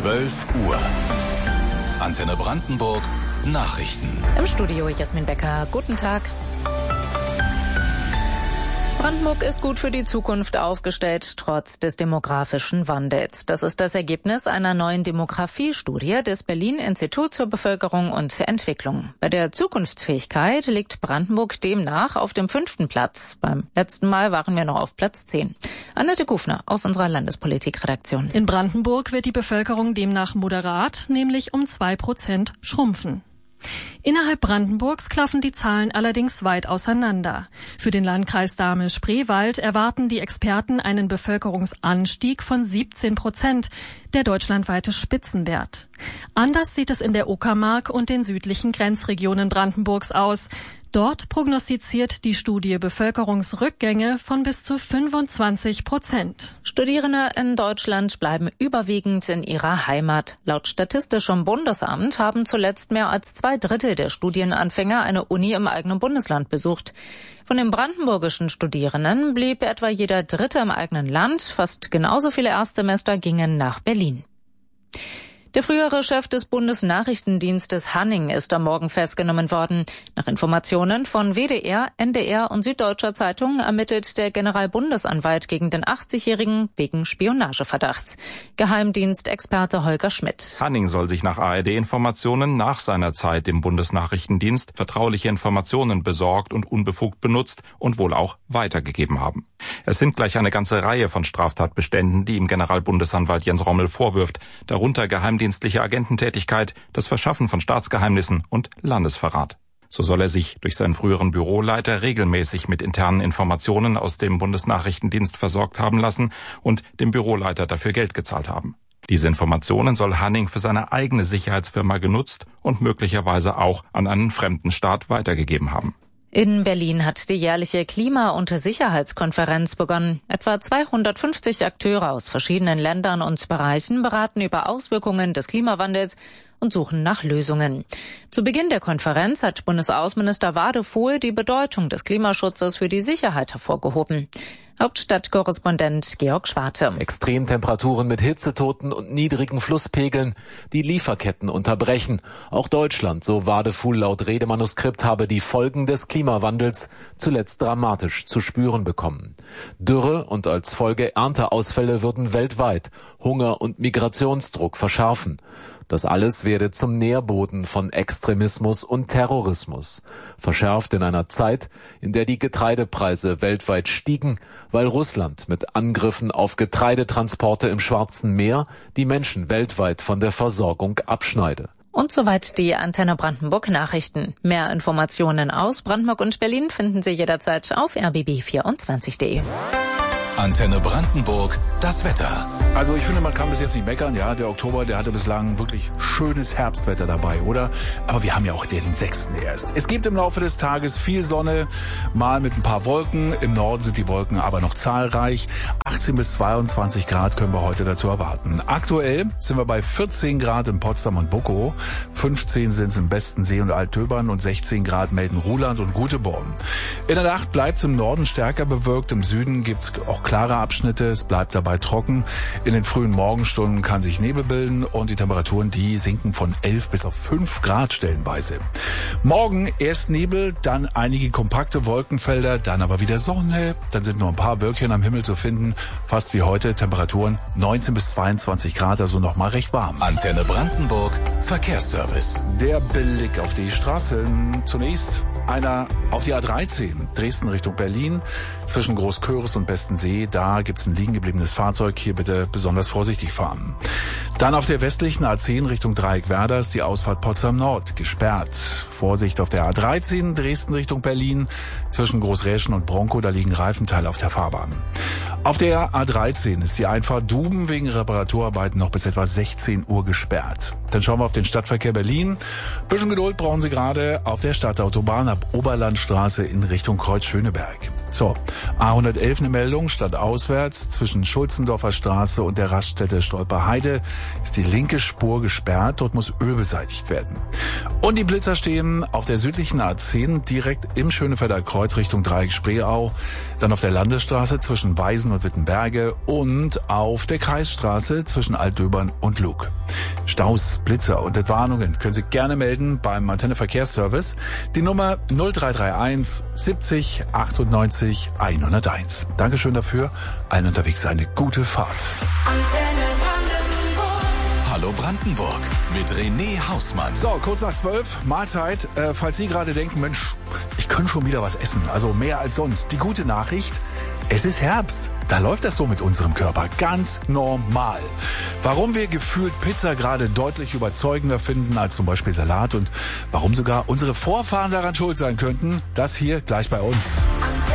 12 Uhr. Antenne Brandenburg Nachrichten. Im Studio Jasmin Becker. Guten Tag. Brandenburg ist gut für die Zukunft aufgestellt, trotz des demografischen Wandels. Das ist das Ergebnis einer neuen Demografiestudie des Berlin-Instituts für Bevölkerung und Entwicklung. Bei der Zukunftsfähigkeit liegt Brandenburg demnach auf dem 5. Platz. Beim letzten Mal waren wir noch auf Platz 10. Annette Kufner aus unserer Landespolitikredaktion. In Brandenburg wird die Bevölkerung demnach moderat, nämlich um 2% schrumpfen. Innerhalb Brandenburgs klaffen die Zahlen allerdings weit auseinander. Für den Landkreis Dahme-Spreewald erwarten die Experten einen Bevölkerungsanstieg von 17%, der deutschlandweite Spitzenwert. Anders sieht es in der Uckermark und den südlichen Grenzregionen Brandenburgs aus. Dort prognostiziert die Studie Bevölkerungsrückgänge von bis zu 25%. Studierende in Deutschland bleiben überwiegend in ihrer Heimat. Laut Statistischem Bundesamt haben zuletzt mehr als 2/3 der Studienanfänger eine Uni im eigenen Bundesland besucht. Von den brandenburgischen Studierenden blieb etwa jeder Dritte im eigenen Land. Fast genauso viele Erstsemester gingen nach Berlin. Der frühere Chef des Bundesnachrichtendienstes Hanning ist am Morgen festgenommen worden. Nach Informationen von WDR, NDR und Süddeutscher Zeitung ermittelt der Generalbundesanwalt gegen den 80-Jährigen wegen Spionageverdachts. Geheimdienstexperte Holger Schmidt. Hanning soll sich nach ARD-Informationen nach seiner Zeit im Bundesnachrichtendienst vertrauliche Informationen besorgt und unbefugt benutzt und wohl auch weitergegeben haben. Es sind gleich eine ganze Reihe von Straftatbeständen, die ihm Generalbundesanwalt Jens Rommel vorwirft, darunter geheimdienstliche Agententätigkeit, das Verschaffen von Staatsgeheimnissen und Landesverrat. So soll er sich durch seinen früheren Büroleiter regelmäßig mit internen Informationen aus dem Bundesnachrichtendienst versorgt haben lassen und dem Büroleiter dafür Geld gezahlt haben. Diese Informationen soll Hanning für seine eigene Sicherheitsfirma genutzt und möglicherweise auch an einen fremden Staat weitergegeben haben. In Berlin hat die jährliche Klima- und Sicherheitskonferenz begonnen. Etwa 250 Akteure aus verschiedenen Ländern und Bereichen beraten über Auswirkungen des Klimawandels und suchen nach Lösungen. Zu Beginn der Konferenz hat Bundesaußenminister Wadefuhl die Bedeutung des Klimaschutzes für die Sicherheit hervorgehoben. Hauptstadtkorrespondent Georg Schwarte. Extremtemperaturen mit Hitzetoten und niedrigen Flusspegeln, die Lieferketten unterbrechen. Auch Deutschland, so Wadefuhl laut Redemanuskript, habe die Folgen des Klimawandels zuletzt dramatisch zu spüren bekommen. Dürre und als Folge Ernteausfälle würden weltweit Hunger und Migrationsdruck verschärfen. Das alles werde zum Nährboden von Extremismus und Terrorismus. Verschärft in einer Zeit, in der die Getreidepreise weltweit stiegen, weil Russland mit Angriffen auf Getreidetransporte im Schwarzen Meer die Menschen weltweit von der Versorgung abschneide. Und soweit die Antenne Brandenburg Nachrichten. Mehr Informationen aus Brandenburg und Berlin finden Sie jederzeit auf rbb24.de. Antenne Brandenburg, das Wetter. Also ich finde, man kann bis jetzt nicht meckern. Ja, der Oktober, der hatte bislang wirklich schönes Herbstwetter dabei, oder? Aber wir haben ja auch den 6. erst. Es gibt im Laufe des Tages viel Sonne, mal mit ein paar Wolken. Im Norden sind die Wolken aber noch zahlreich. 18 bis 22 Grad können wir heute dazu erwarten. Aktuell sind wir bei 14 Grad in Potsdam und Bukow, 15 sind es im Bestensee und Altöbern und 16 Grad melden Ruhland und Guteborn. In der Nacht bleibt es im Norden stärker bewölkt, im Süden gibt es auch klare Abschnitte, es bleibt dabei trocken. In den frühen Morgenstunden kann sich Nebel bilden und die Temperaturen, die sinken von 11 bis auf 5 Grad stellenweise. Morgen erst Nebel, dann einige kompakte Wolkenfelder, dann aber wieder Sonne, dann sind nur ein paar Wölkchen am Himmel zu finden. Fast wie heute, Temperaturen 19 bis 22 Grad, also noch mal recht warm. Antenne Brandenburg, Verkehrsservice. Der Blick auf die Straßen. Zunächst einer auf die A13, Dresden Richtung Berlin, zwischen Großköris und Bestensee. Da gibt's ein liegen gebliebenes Fahrzeug. Hier bitte besonders vorsichtig fahren. Dann auf der westlichen A10 Richtung Dreieck Werder ist die Ausfahrt Potsdam Nord gesperrt. Vorsicht auf der A13, Dresden Richtung Berlin, zwischen Großräschen und Bronkow, da liegen Reifenteile auf der Fahrbahn. Auf der A13 ist die Einfahrt Duben wegen Reparaturarbeiten noch bis etwa 16 Uhr gesperrt. Dann schauen wir auf den Stadtverkehr Berlin. Bisschen Geduld brauchen Sie gerade auf der Stadtautobahn ab Oberlandstraße in Richtung Kreuz Schöneberg. So, A111 eine Meldung, stadtauswärts zwischen Schulzendorfer Straße und der Raststätte Stolperheide ist die linke Spur gesperrt, dort muss Öl beseitigt werden. Und die Blitzer stehen auf der südlichen A10 direkt im Schönefelder Kreuz Richtung Dreieck Spreeau, dann auf der Landesstraße zwischen Weisen und Wittenberge und auf der Kreisstraße zwischen Altdöbern und Lug. Staus, Blitzer und Entwarnungen können Sie gerne melden beim Antenne Verkehrsservice. Die Nummer 0331 70 98 101. Dankeschön dafür. Allen unterwegs eine gute Fahrt. Hallo Brandenburg mit René Hausmann. So, kurz nach 12, Mahlzeit. Falls Sie gerade denken, Mensch, ich könnte schon wieder was essen, also mehr als sonst. Die gute Nachricht, es ist Herbst. Da läuft das so mit unserem Körper ganz normal. Warum wir gefühlt Pizza gerade deutlich überzeugender finden als zum Beispiel Salat und warum sogar unsere Vorfahren daran schuld sein könnten, das hier gleich bei uns.